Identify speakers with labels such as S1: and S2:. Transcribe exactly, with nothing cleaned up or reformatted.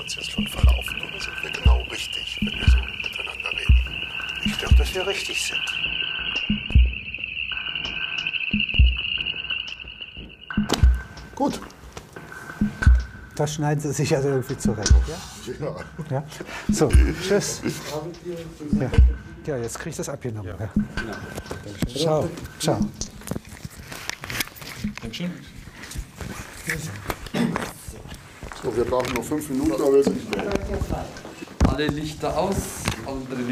S1: uns jetzt schon verlaufen oder sind wir genau richtig, wenn wir so miteinander reden?
S2: Ich glaube, dass wir richtig sind.
S1: Gut.
S3: Das schneiden Sie sich also irgendwie zurecht, ja?
S1: Ja.
S3: Ja. So, tschüss. Ja, ja, jetzt krieg ich das abgenommen. Ja. Ja. Ciao. Ciao.
S4: Dankeschön.
S1: So, wir brauchen nur fünf Minuten, aber wir sind schnell.
S5: Alle Lichter aus, andere